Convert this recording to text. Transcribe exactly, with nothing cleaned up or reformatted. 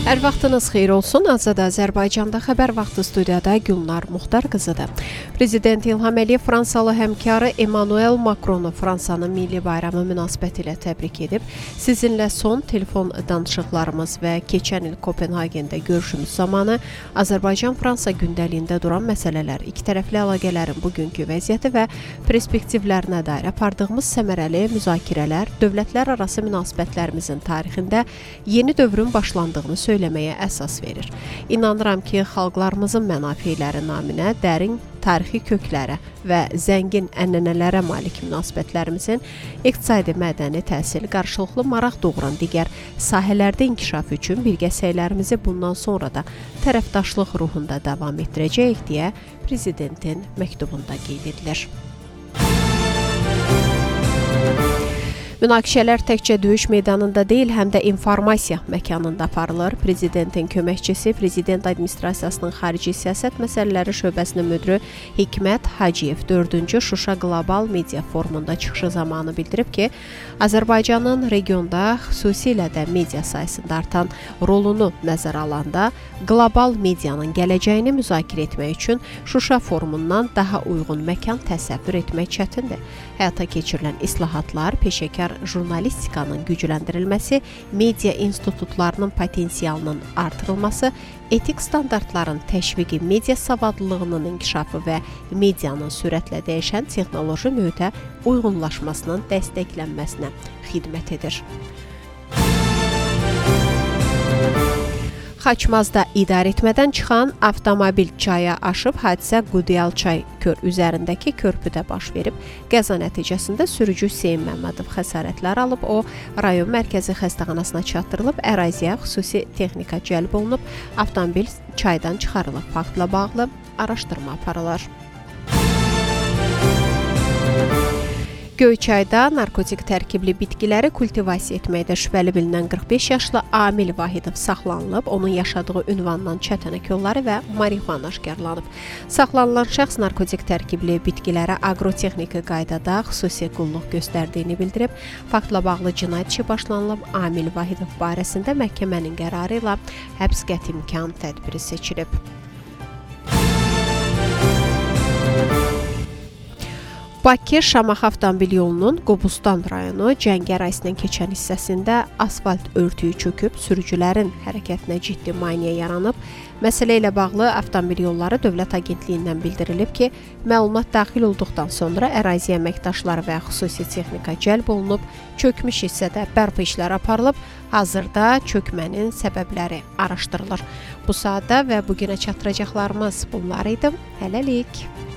Hər vaxtınız xeyir olsun. Azad Azərbaycanda xəbər vaxtı studiyada Gülnar Muxtar qızıdır. Prezident İlham Əliyev Fransalı həmkarı Emmanuel Macronu Fransanın Milli Bayramı münasibəti ilə təbrik edib. Sizinlə son telefon danışıqlarımız və keçən il Kopenhagendə görüşümüz zamanı Azərbaycan-Fransa gündəliyində duran məsələlər, iki tərəfli əlaqələrin bugünkü vəziyyəti və perspektivlərinə dair apardığımız səmərəli müzakirələr dövlətlər arası münasibətlərimizin tarixində yeni dövrün başlandığını söyləməyə əsas verir. İnanıram ki, xalqlarımızın mənafeləri naminə dərin tarixi köklərə və zəngin ənənələrə malik münasibətlərimizin iqtisadi, mədəni, təhsil, qarşılıqlı maraq doğuran digər sahələrdə inkişaf üçün birgə səylərimizi bundan sonra da tərəfdaşlıq ruhunda davam etdirəcəyik deyə Prezidentin məktubunda qeyd edilir. Münaqişələr təkcə döyüş meydanında deyil, həm də informasiya məkanında aparılır. Prezidentin köməkçisi, Prezident Administrasiyasının Xarici Siyasət Məsələləri Şöbəsinin müdiri Hikmət Hacıyev dördüncü Şuşa Qlobal Media Forumunda çıxışı zamanı bildirib ki, Azərbaycanın regionda, xüsusilə də media sayəsində artan rolunu nəzərə alanda, qlobal medianın gələcəyini müzakirə etmək üçün Şuşa Forumundan daha uyğun məkan təsəvvür etmək çətindir. Həyata keçirilən islahatlar, peşəkar jurnalistikanın gücləndirilməsi, media institutlarının potensialının artırılması, etik standartların təşviqi, media savadlılığının inkişafı və medianın sürətlə dəyişən texnoloji mühitə uyğunlaşmasının dəstəklənməsinə xidmət edir. Xaçmazda idarəetmədən çıxan avtomobil çaya aşıb, hadisə Qudiyal çay kör üzərindəki körpüdə baş verib. Qəza nəticəsində sürücü Hüseyn Məmmədov xəsarətlər alıb, o rayon mərkəzi xəstəxanasına çatdırılıb, əraziyə xüsusi texnika cəlb olunub, avtomobil çaydan çıxarılıb. Faktla bağlı araşdırma aparılır. Göyçayda narkotik tərkibli bitkiləri kultivasiya etməkdə şübhəli bilinən qırx beş yaşlı Amil Vahidov saxlanılıb, onun yaşadığı ünvandan çətənək yolları və marihuana aşkarlanıb. Saxlanılan şəxs narkotik tərkibli bitkilərə agrotexniki qaydada xüsusi qulluq göstərdiyini bildirib. Faktla bağlı cinayət işi başlanılıb, Amil Vahidov barəsində məhkəmənin qərarı ilə həbs qəti imkan tədbiri seçilib. Bakı-Şamaxı avtomobil yolunun Qobustan rayonu Cəngəraisindən keçən hissəsində asfalt örtüyü çöküb, sürücülərin hərəkətinə ciddi maneə yaranıb. Məsələ ilə bağlı Avtomobil Yolları Dövlət Agentliyindən bildirilib ki, məlumat daxil olduqdan sonra əraziyə əməkdaşları və xüsusi texnika cəlb olunub, çökmüş hissədə bərpa işləri aparılıb, hazırda çökmənin səbəbləri araşdırılır. Bu saatda və bugünə çatdıracaqlarımız bunlar idi. Hələlik.